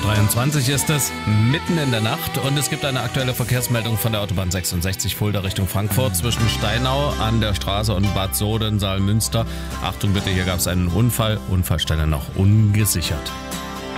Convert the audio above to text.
8:23 Uhr ist es, mitten in der Nacht, und es gibt eine aktuelle Verkehrsmeldung von der Autobahn 66 Fulda Richtung Frankfurt zwischen Steinau an der Straße und Bad Soden, Saalmünster. Achtung bitte, hier gab es einen Unfall, Unfallstelle noch ungesichert.